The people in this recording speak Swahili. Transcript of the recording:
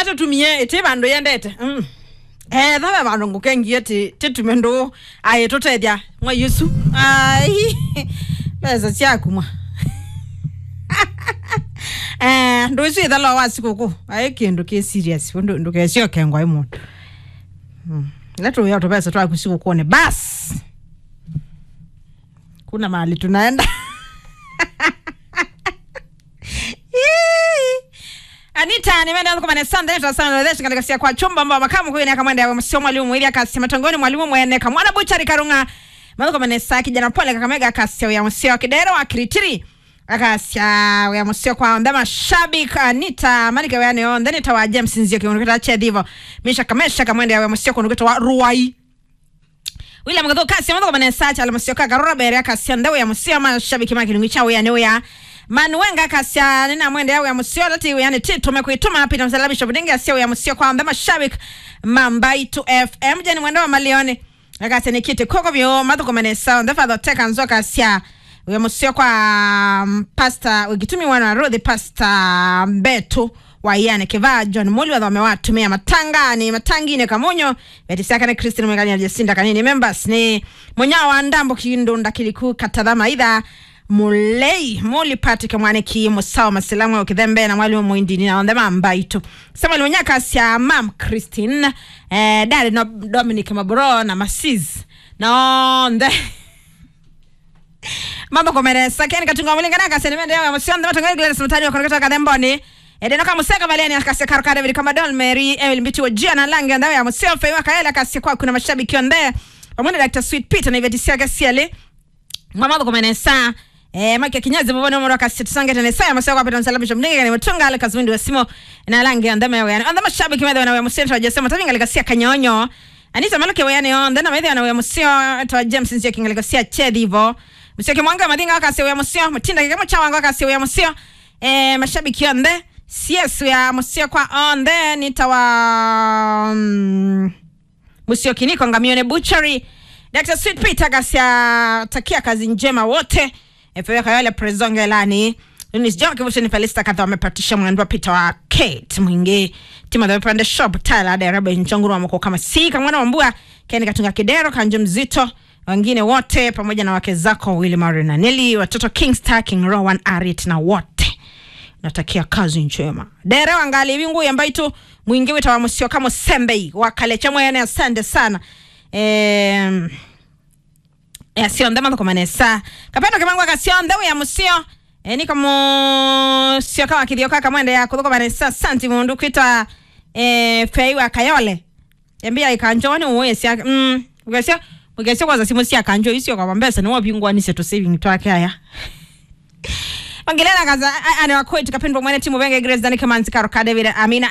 Enda tutumie ete bando yendete. Dhawe bando ngukengi ete tetumendo aye totethia mwa Yesu. Ai. Beza chaku mwa. Ndo isi idalo wasikuku. Aye kindu ke serious. Ndo ke sio kengwa imo. Leto ya tobesa twa kusiku kuone bas. Kuna mahali tunaenda. Anita nimeenda kwa manesanda yetu sana ndio katika sia kwa chumba ambao makamu huyu ni kamwenda ya msio mwalimu ili akasema tongoni mwalimu mwene kamwana buchari karunga mwanzo kwa manesa kijana pole kakamega akasia ya msio kidero akiritiri akasia ya msio kwa ndama shabik Anita malika wani on then itawa James nzio kiunukita chedivo misha kamesha kamwenda ya msio kunukita wa Ruai William Gato kasi mwanzo kwa manesa cha msio kakarura bere akasia ndawe ya msio mashabiki makinungicha we ya Manuenga kasya nina mwende yawe ya musio lati yani tito mekuituma na pita msalabisho budingi ya siya ya musio kwa ndama shabik Mambaitu FM jani mwende wa malioni kasya nikiti koko vyo mato kumanesa ndefa dhoteka nzo kasya ya musio kwa pasta wikitumi wana Ruthi pasta Mbetu wa yani kivaa John Muli wa dhame watumia matangani matangine kamunyo betisaka ni Christine mwengani ya Jacinda kanini members ni mwenye wa ndambo kiindunda kiliku katadhama idha Mulei Muli Patrick Mwaniki Musawa Maselamu wa Kidhembe na mwalimu Muindini na ondema Mbaitu Samuel Mwenyaka siya Mam Christine Daddy no Dominic Maburo na Masiz na onde Mamba komeresa Keni katunga mwilinga na kasi Nimende ya msiyon Dama tunga Gladys Mutani wa konekata kademboni Edenoka museka valeni Kasi karukade vili kama Don Mary Emily Mbiti wa Gia na langi Andawe ya msiyon Feiwa kaela kasi kwa kuna mashabiki onde Pamwene Dr. Sweet Peter na ivetisia kasi yale Mwamado komeresa Maki kinyazi mbona mwana kasi tusange tena saya masaya kwa pita msalabisho mningi ni mtunga ale kazwindi wa simo na langi andama ya weyani andama shabiki medhe wana musio jesema tavinga likasia kanyonyo Anita maluke weyani ondena medhe wana musio toa James nzio kinga likasia chedivo musio kimwanga madinga wakasi wa musio mtinda kikamo cha wanga wakasi wa musio mashabiki onde siesu ya musio kwa onde nitawa musio kiniko ngamione butchery Dr. Sweet Peter kasia takia kazi njema wote Efewe kayale prezonge lani Lunis John kivutu ni Felista katha wamepatisha mwendwa Peter wa Kate mwingi Tima da wepande shop Tyler ade rabe nchonguru wa moko kama sika mwana wambua Keni katunga kidero kanjo mzito wengine wote pamoja na wake zako Willie Murray na Nelly watoto Kingstar King Rowan Arit na wote natakia kazi njema Dere wangali wingu ya mbaitu mwingi wita wa musio kama Sembei wakalecha mwene asante sana sio ndema kwa manesa kapendo kimangwa kasio ndewe ya musio ni kama sio kama kidio kaka mwende ya kutoka manesa santi mundu kita Feiwa Kayole yambia ikanjoni uwe sia ugesio kwa za simu sia kanjo isio kwa mbesa ni wabingwa ni seto saving to akaya Mangelena kaza ane wakweti kapendo mwene timu Wenge Grace Dani Kamanzi Karokade vile Amina